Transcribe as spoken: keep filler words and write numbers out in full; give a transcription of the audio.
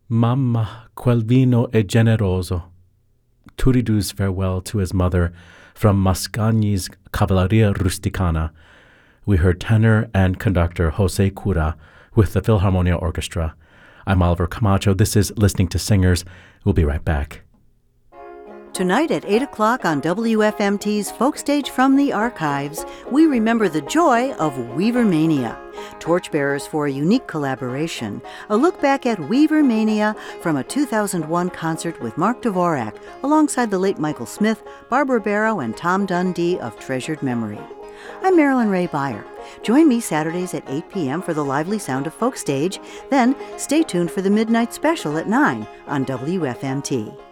Mamma, quel vino è generoso. Turiddu's farewell to his mother from Mascagni's Cavalleria Rusticana. We heard tenor and conductor Jose Cura with the Philharmonia Orchestra. I'm Oliver Camacho. This is Listening to Singers. We'll be right back. Tonight at eight o'clock on W F M T's Folkstage from the Archives, we remember the joy of Weavermania. Torchbearers for a unique collaboration, a look back at Weavermania from a two thousand one concert with Mark Dvorak, alongside the late Michael Smith, Barbara Barrow, and Tom Dundee of treasured memory. I'm Marilyn Ray Beyer. Join me Saturdays at eight p.m. for the lively sound of Folkstage. Then stay tuned for the Midnight Special at nine on W F M T.